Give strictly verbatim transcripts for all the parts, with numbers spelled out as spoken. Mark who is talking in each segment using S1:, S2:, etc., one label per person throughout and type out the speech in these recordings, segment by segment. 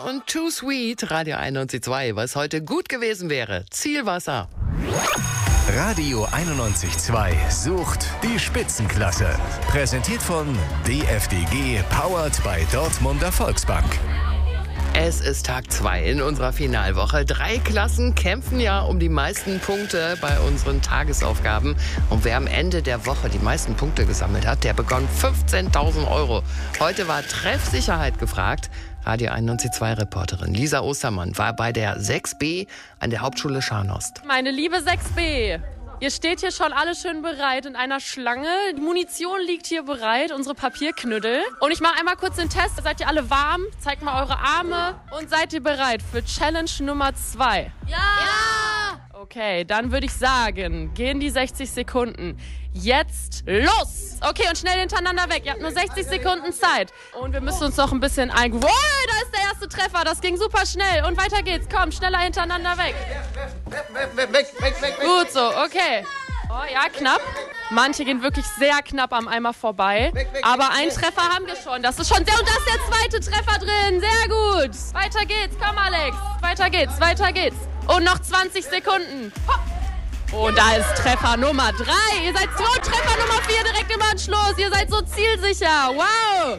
S1: und Too Sweet, Radio einundneunzig Komma zwei. Was heute gut gewesen wäre, Zielwasser.
S2: Radio einundneunzig Komma zwei sucht die Spitzenklasse. Präsentiert von D F D G, powered by Dortmunder Volksbank.
S1: Es ist Tag zwei in unserer Finalwoche. Drei Klassen kämpfen ja um die meisten Punkte bei unseren Tagesaufgaben. Und wer am Ende der Woche die meisten Punkte gesammelt hat, der bekommt fünfzehntausend Euro. Heute war Treffsicherheit gefragt. Radio einundneunzig Komma zwei Reporterin Lisa Ostermann war bei der sechs B an der Hauptschule Scharnhorst.
S3: Meine liebe sechs B, ihr steht hier schon alle schön bereit in einer Schlange. Die Munition liegt hier bereit, unsere Papierknüttel. Und ich mache einmal kurz den Test. Seid ihr alle warm? Zeigt mal eure Arme. Und seid ihr bereit für Challenge Nummer zwei?
S4: Ja! Ja!
S3: Okay, dann würde ich sagen, gehen die sechzig Sekunden jetzt los. Okay, und schnell hintereinander weg. Ihr habt nur sechzig Sekunden Zeit. Und wir müssen uns noch ein bisschen eingewöhnen. Oh, da ist der erste Treffer. Das ging super schnell. Und weiter geht's. Komm, schneller hintereinander weg.
S4: Weg, weg, weg, weg, weg.
S3: Gut so, okay. Oh ja, knapp. Manche gehen wirklich sehr knapp am Eimer vorbei. Aber einen Treffer haben wir schon. Das ist schon sehr... Und da ist der zweite Treffer drin. Sehr gut. Weiter geht's. Komm, Alex. Weiter geht's, weiter geht's. Und noch zwanzig Sekunden. Hopp. Und da ist Treffer Nummer drei. Ihr seid so, Treffer Nummer vier direkt im Anschluss. Ihr seid so zielsicher. Wow.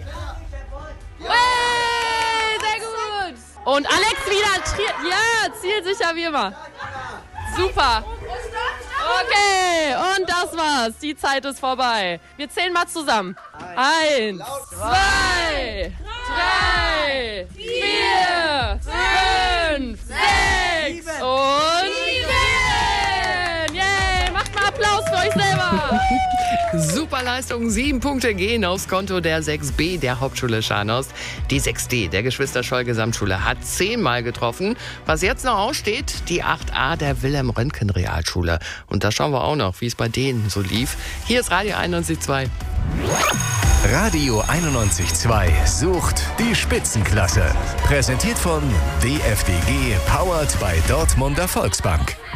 S3: Hey, sehr gut. Und Alex wieder. Tri- ja, zielsicher wie immer. Super. Okay, und das war's. Die Zeit ist vorbei. Wir zählen mal zusammen. Eins, zwei, drei, vier, fünf, sechs und sieben. Yay, macht mal Applaus für euch selber.
S1: Super Leistung, sieben Punkte gehen aufs Konto der sechs B der Hauptschule Scharnhorst. Die sechs D der Geschwister-Scholl-Gesamtschule hat zehnmal getroffen. Was jetzt noch aussteht, die acht A der Wilhelm-Röntgen-Realschule. Und da schauen wir auch noch, wie es bei denen so lief. Hier ist Radio einundneunzig Komma zwei.
S2: Radio einundneunzig Komma zwei sucht die Spitzenklasse. Präsentiert von D F D G, powered by Dortmunder Volksbank.